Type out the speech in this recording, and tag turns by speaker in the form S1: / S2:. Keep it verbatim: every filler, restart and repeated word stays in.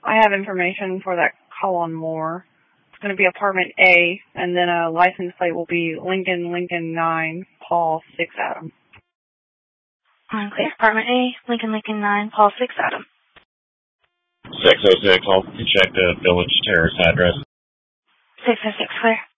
S1: I have information for that Colin Moore. It's going to be apartment A, and then a license plate will be Lincoln Lincoln nine, Paul six Adam.
S2: Okay, apartment A, Lincoln Lincoln nine, Paul six Adam.
S3: six oh six, I'll check the Village Terrace address.
S2: six oh six, clear.